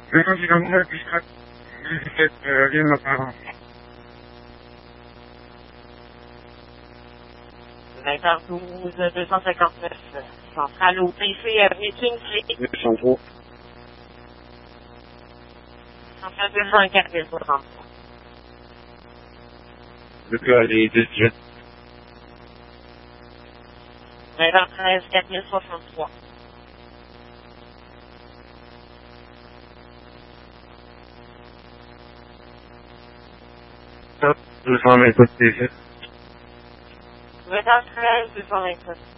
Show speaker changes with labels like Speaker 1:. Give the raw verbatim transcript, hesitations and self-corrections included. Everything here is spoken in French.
Speaker 1: Le candidat qui sera dix-sept, euh, vient de ma part.
Speaker 2: vingt heures douze, deux cent cinquante-neuf, centrale au P C, avenue Kingsley.
Speaker 1: deux cent trois.
Speaker 2: Centrale deux cent quatre, deux cent trente-trois.
Speaker 1: Le cas est dix-huit.
Speaker 2: vingt heures treize, quatre mille soixante-trois.
Speaker 1: deux cent vingt-sept,
Speaker 2: vingt heures treize, deux cent vingt-sept.